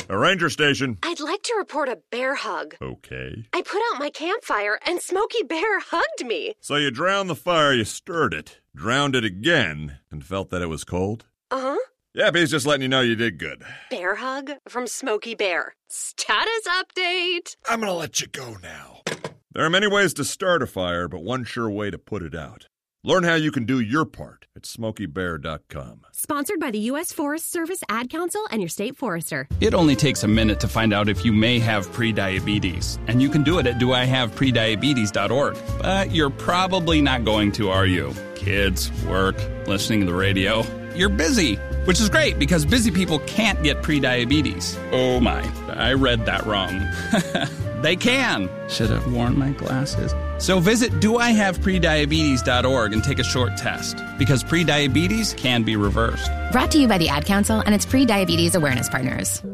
A ranger station. I'd like to report a bear hug. Okay. I put out my campfire and Smokey Bear hugged me. So you drowned the fire, you stirred it, drowned it again, and felt that it was cold? Uh-huh. Yep, he's just letting you know you did good. Bear hug from Smokey Bear. Status update. I'm gonna let you go now. There are many ways to start a fire, but one sure way to put it out. Learn how you can do your part at SmokeyBear.com. Sponsored by the U.S. Forest Service, Ad Council, and your state forester. It only takes a minute to find out if you may have prediabetes, and you can do it at doihaveprediabetes.org. But you're probably not going to, are you? Kids, work, listening to the radio. You're busy, which is great because busy people can't get prediabetes. Oh my, I read that wrong. They can. Should have worn my glasses. So visit doihaveprediabetes.org and take a short test, because prediabetes can be reversed. Brought to you by the Ad Council and its pre-diabetes awareness partners.